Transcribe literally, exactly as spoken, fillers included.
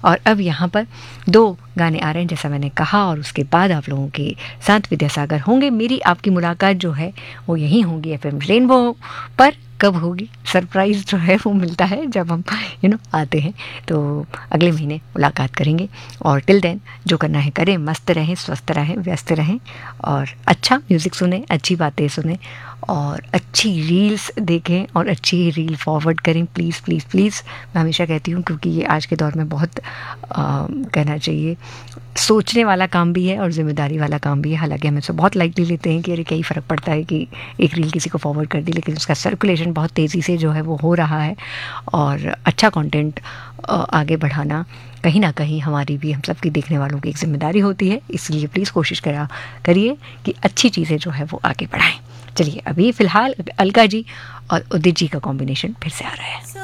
और अब यहाँ पर दो गाने आ रहे हैं जैसा मैंने कहा, और उसके बाद आप लोगों के साथ विद्यासागर होंगे। मेरी आपकी मुलाकात जो है वो यहीं होगी एफ एम रेनबो पर। कब होगी सरप्राइज़ जो है वो मिलता है जब हम यू नो आते हैं, तो अगले महीने मुलाकात करेंगे। और टिल देन जो करना है करें, मस्त रहें, स्वस्थ रहें, व्यस्त रहें, और अच्छा म्यूज़िक सुने, अच्छी बातें सुने, और अच्छी रील्स देखें और अच्छी रील फॉरवर्ड करें प्लीज़ प्लीज़ प्लीज़। मैं हमेशा कहती हूँ क्योंकि ये आज के दौर में बहुत आ, कहना चाहिए सोचने वाला काम भी है और ज़िम्मेदारी वाला काम भी है। हालांकि हम इसको बहुत लाइटली लेते हैं कि अरे कई फ़र्क पड़ता है कि एक रील किसी को फॉरवर्ड कर दी, लेकिन उसका सर्कुलेशन बहुत तेज़ी से जो है वो हो रहा है, और अच्छा कंटेंट आगे बढ़ाना कहीं ना कहीं हमारी भी, हम सबकी देखने वालों की एक जिम्मेदारी होती है। इसलिए प्लीज़ कोशिश करा करिए कि अच्छी चीज़ें जो है वो आगे बढ़ाएं। चलिए अभी फ़िलहाल अलका जी और उदित जी का कॉम्बिनेशन फिर से आ रहा है।